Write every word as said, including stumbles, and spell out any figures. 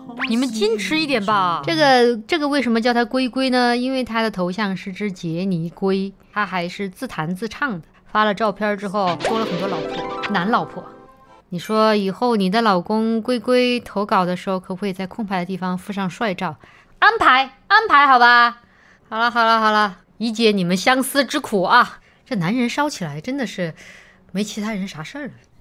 你们矜持一点吧。这个这个为什么叫他龟龟呢？因为他的头像是只杰尼龟，他还是自弹自唱的。发了照片之后，多了很多老婆，男老婆。你说以后你的老公龟龟投稿的时候，可不可以在空白的地方附上帅照？安排安排，好吧。好了好了好了，理解你们相思之苦啊。这男人烧起来真的是没其他人啥事儿了。